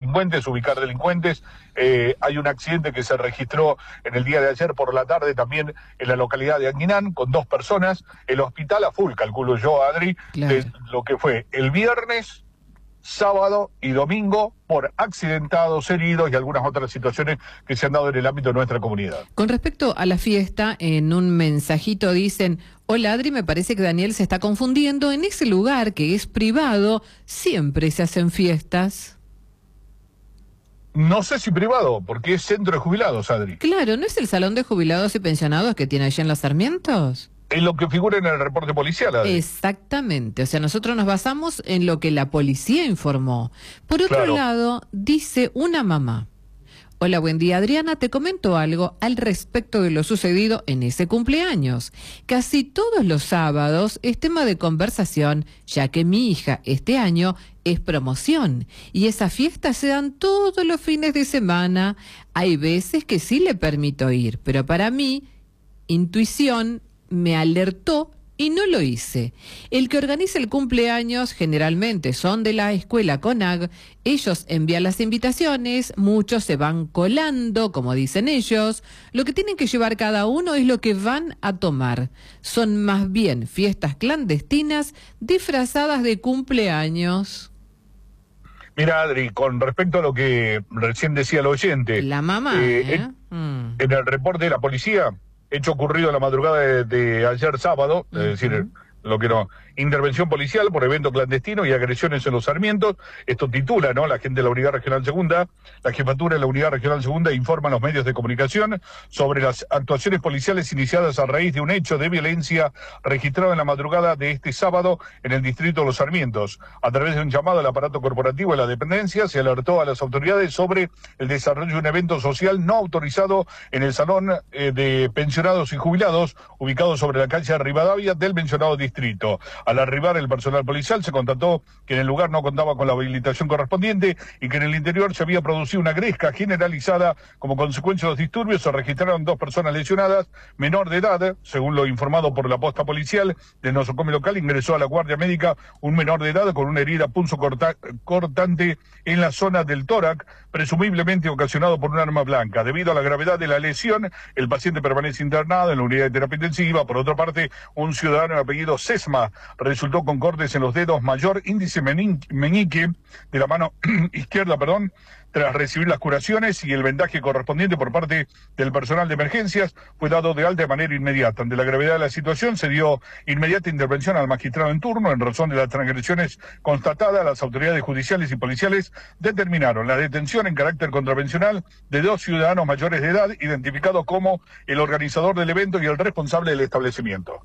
delincuentes, ubicar delincuentes. Hay un accidente que se registró en el día de ayer por la tarde también en la localidad de Anguinán con 2 personas. El hospital a full, calculo yo, Adri, Claro. de lo que fue el viernes, sábado y domingo por accidentados, heridos y algunas otras situaciones que se han dado en el ámbito de nuestra comunidad. Con respecto a la fiesta, en un mensajito dicen: hola Adri, me parece que Daniel se está confundiendo. En ese lugar que es privado, siempre se hacen fiestas. No sé si privado, porque es centro de jubilados, Adri. Claro, ¿no es el salón de jubilados y pensionados que tiene allí en Los Sarmientos? Es lo que figura en el reporte policial, Adri. Exactamente, o sea, nosotros nos basamos en lo que la policía informó. Por otro Claro. lado, dice una mamá: hola, buen día Adriana, te comento algo al respecto de lo sucedido en ese cumpleaños. Casi todos los sábados es tema de conversación, ya que mi hija este año es promoción y esas fiestas se dan todos los fines de semana. Hay veces que sí le permito ir, pero para mí, intuición me alertó y no lo hice. El que organiza el cumpleaños generalmente son de la escuela CONAG, ellos envían las invitaciones, muchos se van colando, como dicen ellos, lo que tienen que llevar cada uno es lo que van a tomar. Son más bien fiestas clandestinas disfrazadas de cumpleaños. Mira, Adri, con respecto a lo que recién decía el oyente, La mamá, en el reporte de la policía, hecho ocurrido en la madrugada de ayer sábado, es decir, lo que no, intervención policial por evento clandestino y agresiones en Los Sarmientos. Esto titula, ¿no?, la gente de la Unidad Regional Segunda. La jefatura de la Unidad Regional Segunda informa a los medios de comunicación sobre las actuaciones policiales iniciadas a raíz de un hecho de violencia registrado en la madrugada de este sábado en el distrito de Los Sarmientos. A través de un llamado al aparato corporativo de la dependencia, se alertó a las autoridades sobre el desarrollo de un evento social no autorizado en el salón de pensionados y jubilados, ubicado sobre la calle Rivadavia del mencionado distrito. Al arribar el personal policial se constató que en el lugar no contaba con la habilitación correspondiente y que en el interior se había producido una gresca generalizada. Como consecuencia de los disturbios se registraron 2 personas lesionadas, menor de edad, según lo informado por la posta policial del nosocomio local. Ingresó a la guardia médica un menor de edad con una herida cortante en la zona del tórax, presumiblemente ocasionado por un arma blanca. Debido a la gravedad de la lesión, el paciente permanece internado en la unidad de terapia intensiva. Por otra parte, un ciudadano de apellido Sesma resultó con cortes en los dedos mayor, índice meñique de la mano izquierda, tras recibir las curaciones y el vendaje correspondiente por parte del personal de emergencias. Fue dado de alta de manera inmediata. Ante la gravedad de la situación se dio inmediata intervención al magistrado en turno. En razón de las transgresiones constatadas, las autoridades judiciales y policiales determinaron la detención en carácter contravencional de 2 ciudadanos mayores de edad, identificados como el organizador del evento y el responsable del establecimiento.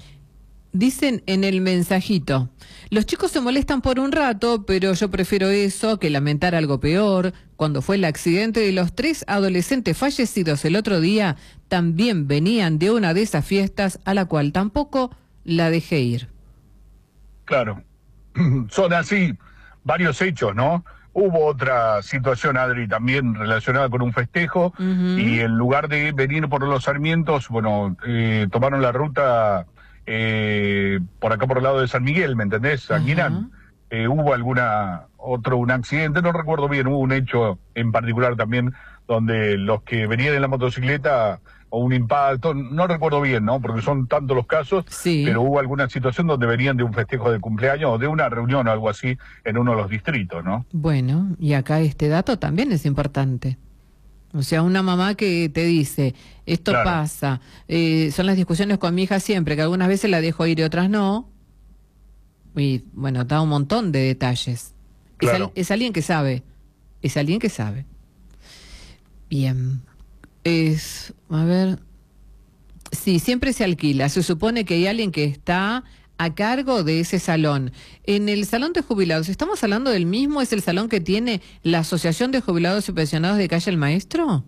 Dicen en el mensajito: los chicos se molestan por un rato, pero yo prefiero eso que lamentar algo peor. Cuando fue el accidente de los 3 adolescentes fallecidos el otro día, también venían de una de esas fiestas a la cual tampoco la dejé ir. Claro, son así varios hechos, ¿no? Hubo otra situación, Adri, también relacionada con un festejo, y en lugar de venir por Los Sarmientos, tomaron la ruta por acá por el lado de San Miguel, ¿me entendés? Anguinán. Hubo un accidente, no recuerdo bien, hubo un hecho en particular también donde los que venían en la motocicleta o un impacto, no recuerdo bien, ¿no?, porque son tantos los casos, sí, pero hubo alguna situación donde venían de un festejo de cumpleaños o de una reunión o algo así en uno de los distritos, ¿no? Bueno, y acá este dato también es importante. O sea, una mamá que te dice, esto Claro. pasa, son las discusiones con mi hija siempre, que algunas veces la dejo ir y otras no. Y bueno, da un montón de detalles. Claro. Es alguien que sabe, es alguien que sabe. Bien, a ver, sí, siempre se alquila, se supone que hay alguien que está a cargo de ese salón. En el salón de jubilados, ¿estamos hablando del mismo? ¿Es el salón que tiene la Asociación de Jubilados y Pensionados de Calle El Maestro?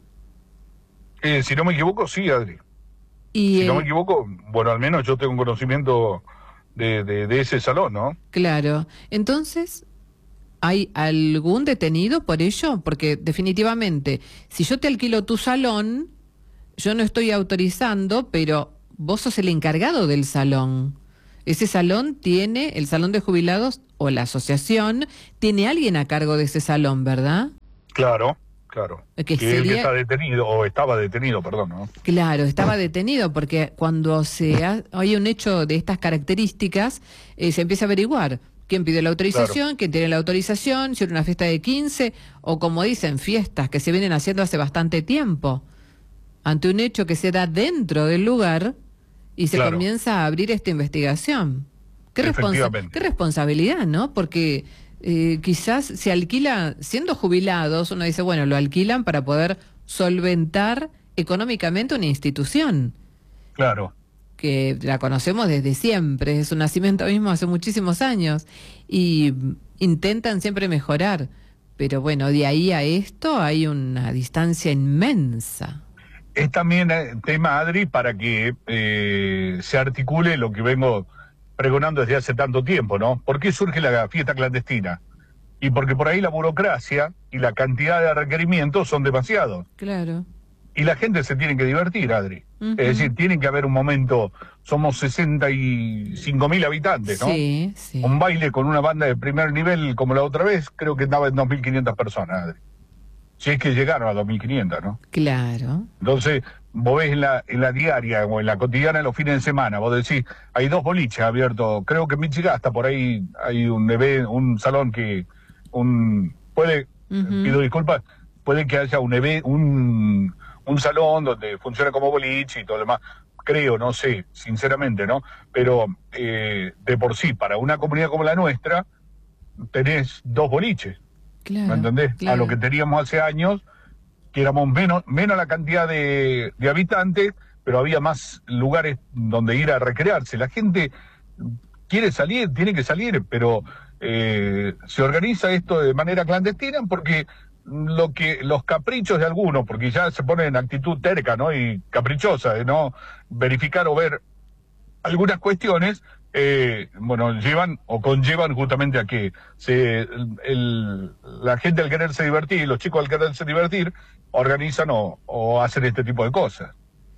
Si no me equivoco, sí, Adri. Y si no me equivoco, bueno, al menos yo tengo un conocimiento de ese salón, ¿no? Claro. Entonces, ¿hay algún detenido por ello? Porque definitivamente, si yo te alquilo tu salón, yo no estoy autorizando, pero vos sos el encargado del salón. Ese salón tiene, el salón de jubilados o la asociación, tiene alguien a cargo de ese salón, ¿verdad? Claro, claro. Que él que está detenido, o estaba detenido, perdón, ¿no? Claro, estaba detenido porque cuando hay un hecho de estas características, se empieza a averiguar quién pidió la autorización, Claro. quién tiene la autorización, si era una fiesta de 15 o, como dicen, fiestas que se vienen haciendo hace bastante tiempo. Ante un hecho que se da dentro del lugar y se Claro. comienza a abrir esta investigación. Qué responsabilidad, ¿no? Porque quizás se alquila, siendo jubilados, uno dice, bueno, lo alquilan para poder solventar económicamente una institución. Claro. Que la conocemos desde siempre, es su nacimiento mismo hace muchísimos años, y intentan siempre mejorar, pero bueno, de ahí a esto hay una distancia inmensa. Es también tema, Adri, para que se articule lo que vengo pregonando desde hace tanto tiempo, ¿no? ¿Por qué surge la fiesta clandestina? Y porque por ahí la burocracia y la cantidad de requerimientos son demasiados. Claro. Y la gente se tiene que divertir, Adri. Es decir, tiene que haber un momento, somos 65.000 habitantes, ¿no? Sí, sí. Un baile con una banda de primer nivel como la otra vez, creo que andaba en 2.500 personas, Adri. Si es que llegaron a 2.500, ¿no? Claro. Entonces, vos ves en la diaria o en la cotidiana de los fines de semana, vos decís, hay 2 boliches abiertos, creo que en Michigasta por ahí hay un salón que, pido disculpas, puede que haya un salón donde funciona como boliche y todo lo demás, creo, no sé, sinceramente, ¿no? Pero de por sí, para una comunidad como la nuestra, tenés 2 boliches. Claro, ¿Me entendés? claro. A lo que teníamos hace años, que éramos menos la cantidad de habitantes, pero había más lugares donde ir a recrearse. La gente quiere salir, tiene que salir, pero se organiza esto de manera clandestina porque los caprichos de algunos, porque ya se ponen en actitud terca, ¿no? Y caprichosa de no verificar o ver algunas cuestiones, llevan o conllevan justamente a que la gente al quererse divertir, los chicos al quererse divertir, organizan o hacen este tipo de cosas.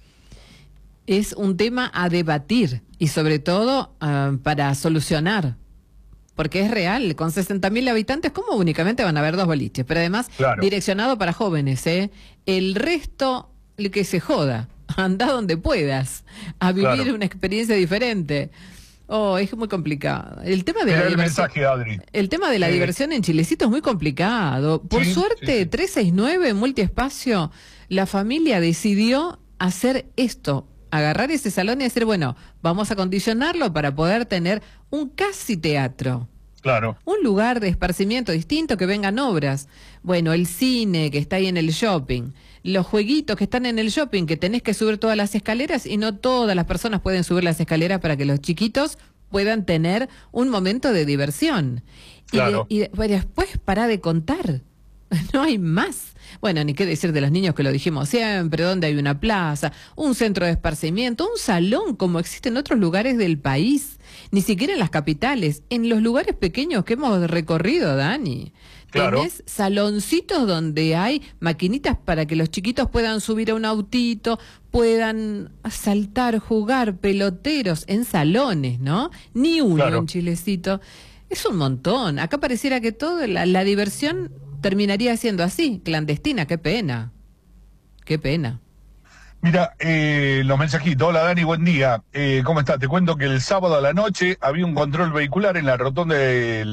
Es un tema a debatir y sobre todo para solucionar. Porque es real, con 60.000 habitantes, ¿cómo únicamente van a haber 2 boliches? Pero además, claro, direccionado para jóvenes, ¿eh? El resto, el que se joda, anda donde puedas, a vivir claro, una experiencia diferente. Oh, es muy complicado. El tema de era la el diversión, mensaje, Adri. el tema de la diversión en Chilecito es muy complicado. Por suerte, 369, Multiespacio, la familia decidió hacer esto, agarrar ese salón y decir, bueno, vamos a acondicionarlo para poder tener un casi teatro. Claro. Un lugar de esparcimiento distinto, que vengan obras. Bueno, el cine que está ahí en el shopping, los jueguitos que están en el shopping, que tenés que subir todas las escaleras y no todas las personas pueden subir las escaleras para que los chiquitos puedan tener un momento de diversión. Claro. Y después pará de contar. No hay más. Bueno, ni qué decir de los niños, que lo dijimos siempre, donde hay una plaza, un centro de esparcimiento, un salón como existe en otros lugares del país, ni siquiera en las capitales, en los lugares pequeños que hemos recorrido, Dani. Claro. Tenés saloncitos donde hay maquinitas para que los chiquitos puedan subir a un autito, puedan saltar, jugar, peloteros en salones, ¿no? Ni uno en Chilecito. Es un montón. Acá pareciera que toda la diversión terminaría siendo así, clandestina. Qué pena. Qué pena. Mira, los mensajitos. Hola, Dani, buen día. ¿Cómo estás? Te cuento que el sábado a la noche había un control vehicular en la rotonda de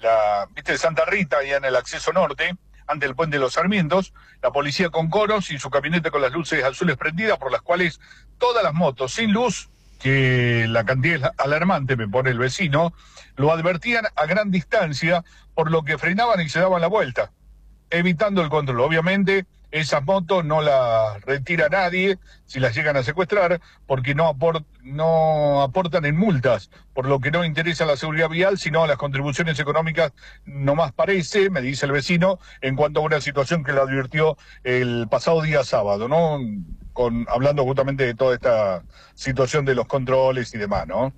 de Santa Rita, allá en el acceso norte, ante el puente de los Sarmientos. La policía con conos y su camioneta con las luces azules prendidas, por las cuales todas las motos sin luz, que la cantidad es alarmante, me pone el vecino, lo advertían a gran distancia, por lo que frenaban y se daban la vuelta, evitando el control. Obviamente, esas motos no las retira nadie si las llegan a secuestrar, porque no aportan en multas, por lo que no interesa la seguridad vial, sino las contribuciones económicas. Nomás parece, me dice el vecino, en cuanto a una situación que lo advirtió el pasado día sábado, ¿no? Hablando justamente de toda esta situación de los controles y demás, ¿no?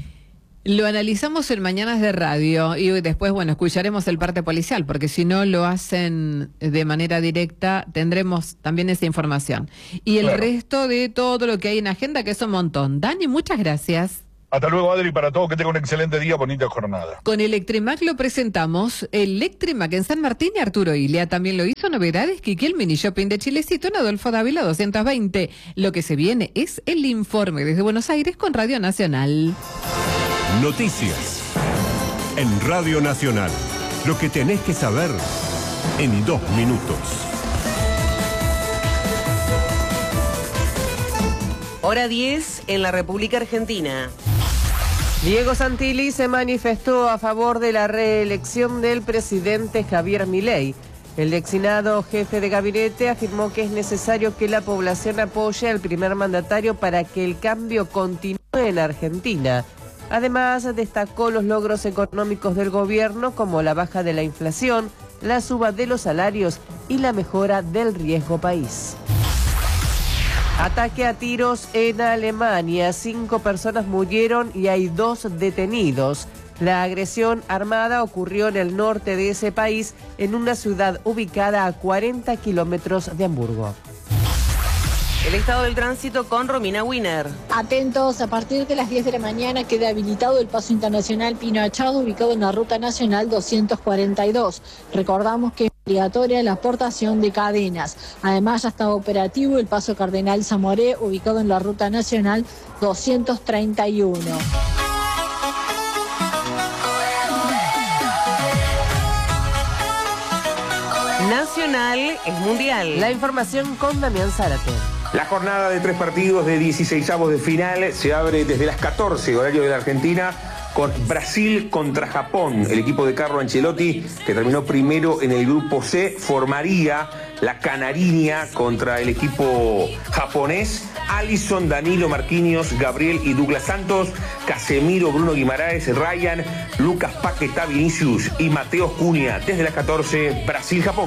Lo analizamos en Mañanas de Radio y después, bueno, escucharemos el parte policial, porque si no lo hacen de manera directa, tendremos también esa información. Y el resto de todo lo que hay en agenda, que es un montón. Dani, muchas gracias. Hasta luego, Adri, para todos, que tengan un excelente día, bonita jornada. Con Electrimac lo presentamos. Electrimac en San Martín y Arturo Ilia también lo hizo. Novedades, Kiki, el mini shopping de Chilecito en Adolfo Dávila 220. Lo que se viene es el informe desde Buenos Aires con Radio Nacional. Noticias en Radio Nacional. Lo que tenés que saber en 2 minutos. Hora 10 en la República Argentina. Diego Santilli se manifestó a favor de la reelección del presidente Javier Milei. El designado jefe de gabinete afirmó que es necesario que la población apoye al primer mandatario para que el cambio continúe en Argentina. Además, destacó los logros económicos del gobierno como la baja de la inflación, la suba de los salarios y la mejora del riesgo país. Ataque a tiros en Alemania. 5 personas murieron y hay 2 detenidos. La agresión armada ocurrió en el norte de ese país, en una ciudad ubicada a 40 kilómetros de Hamburgo. El estado del tránsito con Romina Wiener. Atentos, a partir de las 10 de la mañana queda habilitado el paso internacional Pino Achado, ubicado en la ruta nacional 242. Recordamos que es obligatoria la aportación de cadenas. Además, ya está operativo el paso Cardenal Zamoré, ubicado en la ruta nacional 231. Nacional es mundial. La información con Damián Zárate. La jornada de 3 partidos de 16avos de final se abre desde las 14, horario de la Argentina, con Brasil contra Japón. El equipo de Carlo Ancelotti, que terminó primero en el grupo C, formaría la Canariña contra el equipo japonés. Alisson, Danilo, Marquinhos, Gabriel y Douglas Santos, Casemiro, Bruno Guimaraes, Ryan, Lucas Paquetá, Vinicius y Mateo Cunha. Desde las 14, Brasil-Japón.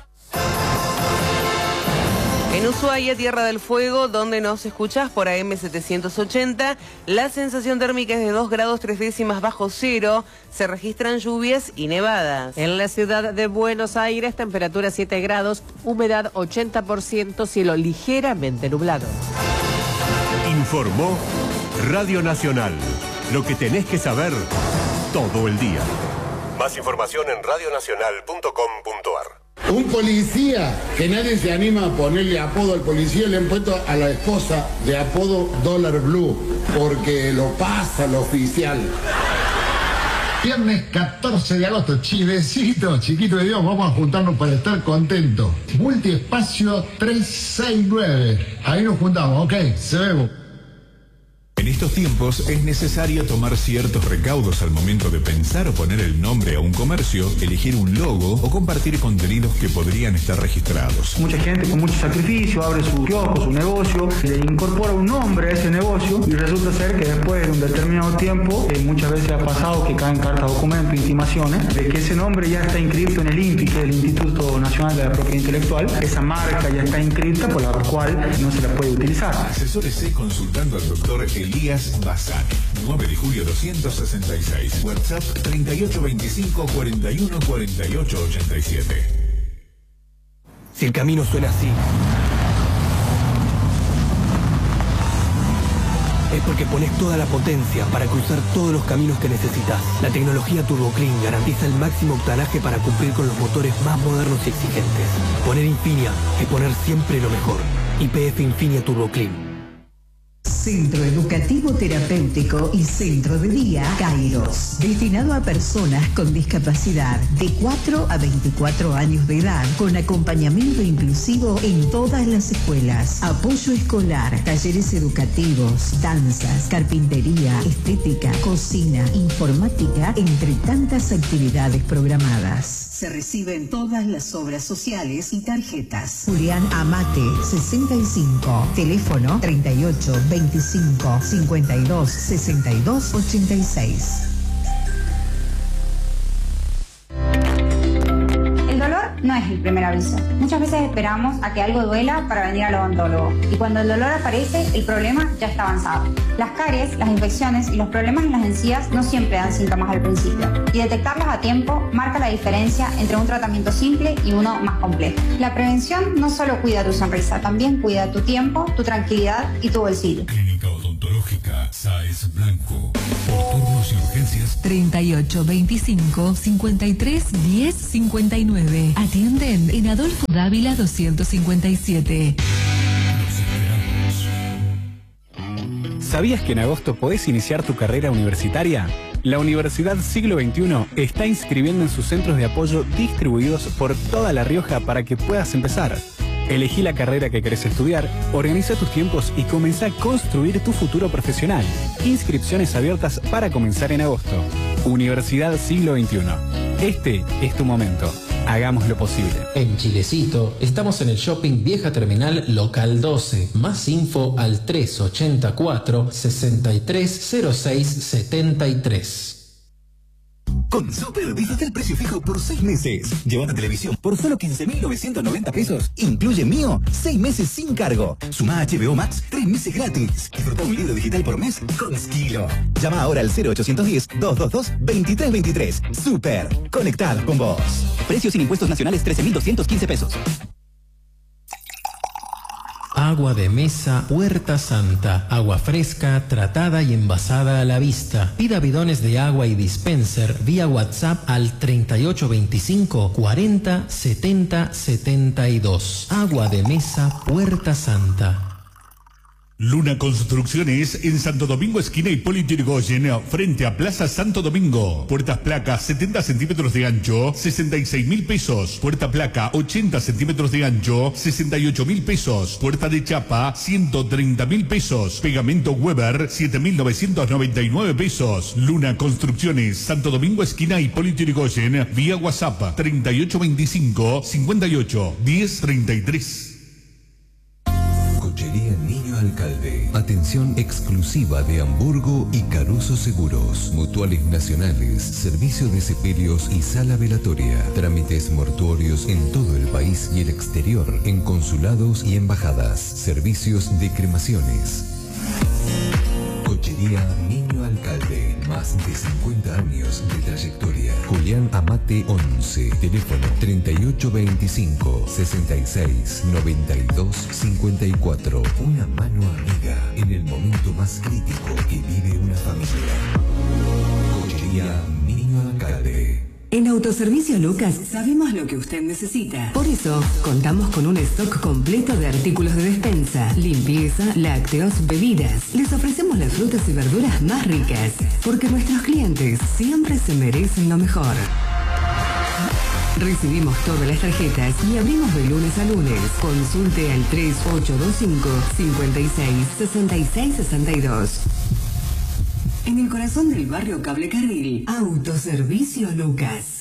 En Ushuaia, Tierra del Fuego, donde nos escuchás por AM 780, la sensación térmica es de 2 grados 3 décimas bajo cero. Se registran lluvias y nevadas. En la ciudad de Buenos Aires, temperatura 7 grados, humedad 80%, cielo ligeramente nublado. Informó Radio Nacional. Lo que tenés que saber todo el día. Más información en radionacional.com.ar. Un policía, que nadie se anima a ponerle apodo al policía, le han puesto a la esposa de apodo Dólar Blue, porque lo pasa lo oficial. Viernes 14 de agosto, chivecito, chiquito de Dios, vamos a juntarnos para estar contentos. Multiespacio 369, ahí nos juntamos, ok, se vemos. En estos tiempos es necesario tomar ciertos recaudos al momento de pensar o poner el nombre a un comercio, elegir un logo o compartir contenidos que podrían estar registrados. Mucha gente con mucho sacrificio abre su kiosco, su negocio, le incorpora un nombre a ese negocio y resulta ser que después de un determinado tiempo, muchas veces ha pasado que caen cartas, documentos, intimaciones, de que ese nombre ya está inscrito en el INPI, que es el Instituto Nacional de la Propiedad Intelectual. Esa marca ya está inscrita, por la cual no se la puede utilizar. Asesórese consultando al doctor Elías Bazán, 9 de julio 266, WhatsApp 3825 41 48 87. Si el camino suena así, es porque pones toda la potencia para cruzar todos los caminos que necesitas. La tecnología Turbo Clean garantiza el máximo octanaje para cumplir con los motores más modernos y exigentes. Poner Infinia es poner siempre lo mejor. YPF Infinia Turbo Clean. Centro Educativo Terapéutico y Centro de Día Kairos, destinado a personas con discapacidad de 4 a 24 años de edad, con acompañamiento inclusivo en todas las escuelas, apoyo escolar, talleres educativos, danzas, carpintería, estética, cocina, informática, entre tantas actividades programadas. Se reciben todas las obras sociales y tarjetas. Julián Amate, 65, teléfono 38 25 52 62 86. El dolor no es el primer aviso. Muchas veces esperamos a que algo duela para venir al odontólogo. Y cuando el dolor aparece, el problema ya está avanzado. Las caries, las infecciones y los problemas en las encías no siempre dan síntomas al principio. Y detectarlos a tiempo marca la diferencia entre un tratamiento simple y uno más complejo. La prevención no solo cuida tu sonrisa, también cuida tu tiempo, tu tranquilidad y tu bolsillo. Clínica Odontológica Clínica Sáez Blanco. Por turnos y urgencias 38 25 53 10 59. Atienden en Adolfo Dávila 257. ¿Sabías que en agosto podés iniciar tu carrera universitaria? La Universidad Siglo XXI está inscribiendo en sus centros de apoyo distribuidos por toda La Rioja para que puedas empezar. Elegí la carrera que querés estudiar, organiza tus tiempos y comenzá a construir tu futuro profesional. Inscripciones abiertas para comenzar en agosto. Universidad Siglo XXI. Este es tu momento. Hagamos lo posible. En Chilecito estamos en el Shopping Vieja Terminal Local 12. Más info al 384 630673. Con Super visita el precio fijo por 6 meses. Llévate televisión por solo 15.990 pesos. Incluye Mío, 6 meses sin cargo. Suma HBO Max, 3 meses gratis. Disfruta un libro digital por mes con Skilo. Llama ahora al 0810-222-2323. Super, conectado con vos. Precios sin impuestos nacionales 13.215 pesos. Agua de mesa Puerta Santa. Agua fresca, tratada y envasada a la vista. Pida bidones de agua y dispenser vía WhatsApp al 3825 40 70 72. Agua de mesa Puerta Santa. Luna Construcciones en Santo Domingo, esquina Hipólito Yrigoyen, frente a Plaza Santo Domingo. Puertas placa 70 centímetros de ancho, 66.000 pesos. Puerta placa 80 centímetros de ancho, 68.000 pesos. Puerta de chapa 130.000 pesos. Pegamento Weber 7.999 pesos. Luna Construcciones, Santo Domingo, esquina Hipólito Yrigoyen, vía WhatsApp 3825 58 1033. Cochería Niño Alcalde. Atención exclusiva de Hamburgo y Caruso Seguros. Mutuales nacionales, servicio de sepelios y sala velatoria. Trámites mortuorios en todo el país y el exterior, en consulados y embajadas. Servicios de cremaciones. Cochería Niño Alcalde. Más de 50 años de trayectoria. Julián Amate 11. Teléfono 3825 66 92 54. Una mano amiga en el momento más crítico que vive una familia. Cochería Niño Alcalde. En Autoservicio Lucas sabemos lo que usted necesita. Por eso, contamos con un stock completo de artículos de despensa, limpieza, lácteos, bebidas. Les ofrecemos las frutas y verduras más ricas, porque nuestros clientes siempre se merecen lo mejor. Recibimos todas las tarjetas y abrimos de lunes a lunes. Consulte al 3825 56 66 62. En el corazón del barrio Cable Carril, Autoservicio Lucas.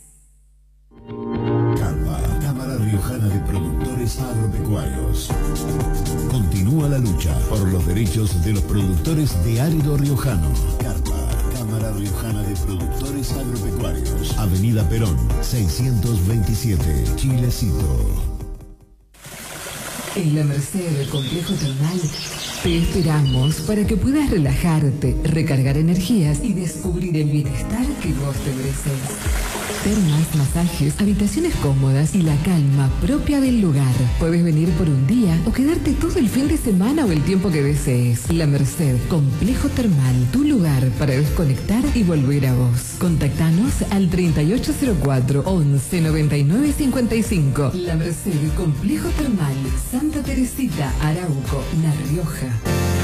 Cámara Riojana de Productores Agropecuarios. Continúa la lucha por los derechos de los productores de árido riojano. Cámara Riojana de Productores Agropecuarios. Avenida Perón, 627, Chilecito. En La Merced, Complejo Termal, te esperamos para que puedas relajarte, recargar energías y descubrir el bienestar que vos te mereces. Termas, masajes, habitaciones cómodas y la calma propia del lugar. Puedes venir por un día o quedarte todo el fin de semana o el tiempo que desees. La Merced, Complejo Termal, tu lugar para desconectar y volver a vos. Contactanos al 3804 11 99 55. La Merced, Complejo Termal, Santa Teresita, Arauco, La Rioja.